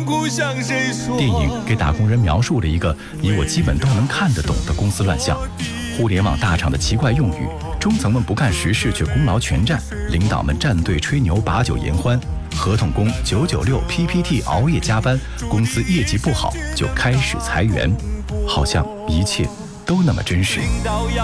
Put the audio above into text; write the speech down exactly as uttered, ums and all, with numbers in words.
电影给打工人描述了一个你我基本都能看得懂的公司乱象，互联网大厂的奇怪用语，中层们不干实事却功劳全占，领导们站队吹牛把酒言欢，合同工九九六 P P T 熬夜加班，公司业绩不好就开始裁员，好像一切都那么真实。